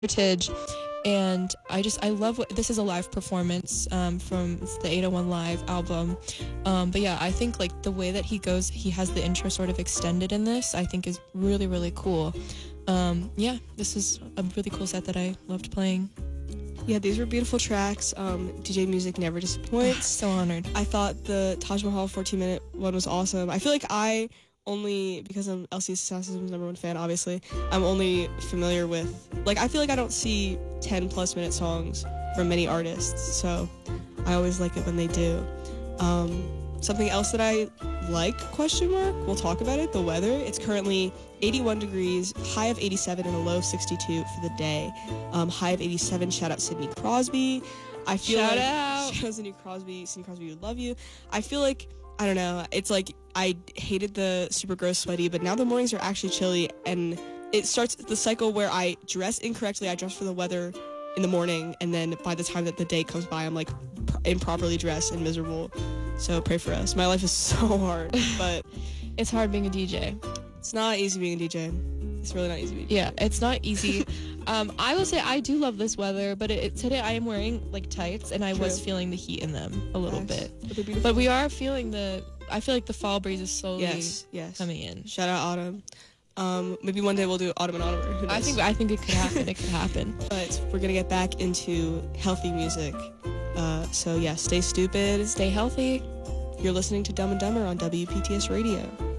Heritage, and I love what this is a live performance from the 801 Live album. But yeah, I think like the way that he has the intro sort of extended in this, I think is really, really cool. Yeah, this is a really cool set that I loved playing. Yeah, these were beautiful tracks. DJ Music never disappoints. So honored. I thought the Taj Mahal 14-minute one was awesome. I feel like because I'm LC Assassin's #1 fan, obviously, I'm only familiar with, like, I feel like I don't see 10 plus minute songs from many artists, so I always like it when they do. Something else that I like, we'll talk about it, the weather. It's currently 81 degrees, high of 87 and a low of 62 for the day. High of 87, shout out Sidney Crosby. Shout out Sidney Crosby, we love you. I feel like, I don't know, it's like I hated the super gross sweaty, but now the mornings are actually chilly, and it starts the cycle where I dress incorrectly. I dress for the weather in the morning, and then by the time that the day comes by, I'm like improperly dressed and miserable. So pray for us. My life is so hard, but it's hard being a DJ. It's not easy being a DJ. It's really not easy being a DJ. Yeah, it's not easy. I will say I do love this weather, but today I am wearing like tights, and I was feeling the heat in them a little bit. But we are feeling I feel like the fall breeze is slowly coming in. Shout out autumn. Maybe one day we'll do autumn and autumn. Who knows? I think it could happen. It could happen. But we're gonna get back into healthy music. So yeah, stay stupid, stay healthy. You're listening to Dumb and Dumber on WPTS Radio.